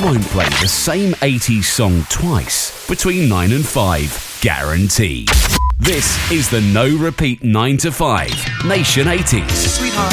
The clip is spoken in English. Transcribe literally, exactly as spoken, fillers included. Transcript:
won't play the same eighties song twice between nine and five, guaranteed. This is the No Repeat nine to five Nation eighties. Sweetheart,